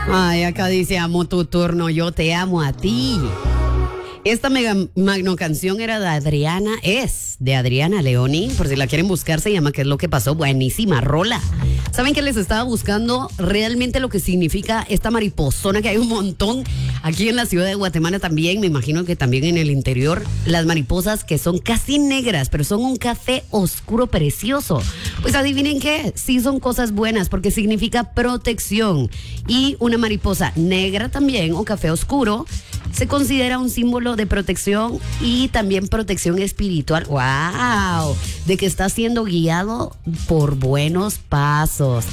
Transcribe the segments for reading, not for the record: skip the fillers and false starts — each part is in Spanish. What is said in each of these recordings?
Ay, acá dice, amo tu turno, yo te amo a ti. Esta mega magno canción era de Adriana, es de Adriana Leoni, por si la quieren buscar, se llama ¿Qué es lo que pasó? Buenísima rola. ¿Saben que les estaba buscando realmente lo que significa esta mariposona que hay un montón aquí en la ciudad de Guatemala también? Me imagino que también en el interior, las mariposas que son casi negras, pero son un café oscuro precioso. Pues adivinen qué, sí son cosas buenas porque significa protección. Y una mariposa negra también o café oscuro se considera un símbolo de protección y también protección espiritual. ¡Wow! De que está siendo guiado por buenos pasos.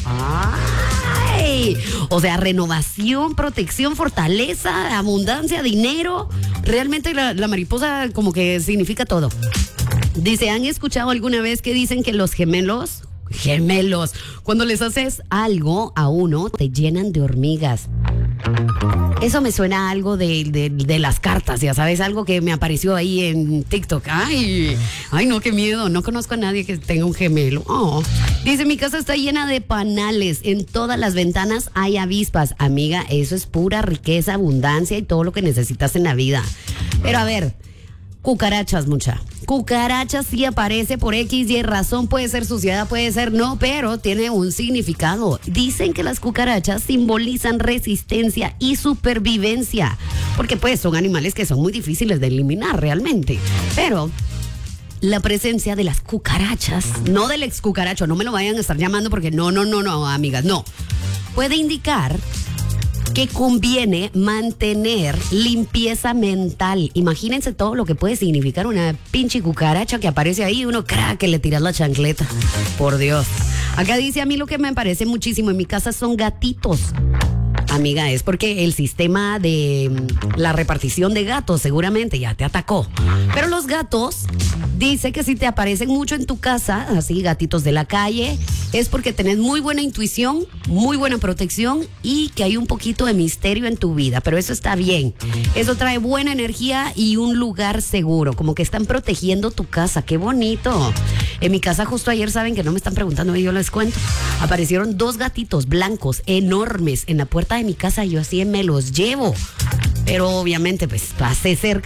¡Ay! O sea, renovación, protección, fortaleza, abundancia, dinero. Realmente la mariposa como que significa todo. Dice, ¿han escuchado alguna vez que dicen que los gemelos, cuando les haces algo a uno, te llenan de hormigas? Eso me suena a algo de las cartas, ya sabes, algo que me apareció ahí en TikTok. Ay, no, qué miedo. No conozco a nadie que tenga un gemelo. Oh. Dice, mi casa está llena de panales. En todas las ventanas hay avispas. Amiga, eso es pura riqueza, abundancia y todo lo que necesitas en la vida. Pero a ver, cucarachas, mucha. Cucarachas sí aparece por X y razón, puede ser suciedad, puede ser no, pero tiene un significado. Dicen que las cucarachas simbolizan resistencia y supervivencia, porque pues son animales que son muy difíciles de eliminar realmente. Pero la presencia de las cucarachas, no del ex cucaracho, no me lo vayan a estar llamando porque no, amigas, no. Puede indicar que conviene mantener limpieza mental. Imagínense todo lo que puede significar una pinche cucaracha que aparece ahí y uno crack que le tiras la chancleta. Por Dios. Acá dice, a mí lo que me parece muchísimo en mi casa son gatitos. Amiga, es porque el sistema de la repartición de gatos seguramente ya te atacó. Pero los gatos, dice que si te aparecen mucho en tu casa, así gatitos de la calle, es porque tenés muy buena intuición, muy buena protección y que hay un poquito de misterio en tu vida. Pero eso está bien. Eso trae buena energía y un lugar seguro, como que están protegiendo tu casa. ¡Qué bonito! En mi casa justo ayer, saben que no me están preguntando y yo les cuento, aparecieron 2 gatitos blancos enormes en la puerta de mi casa y yo así me los llevo. Pero obviamente pues pasé cerca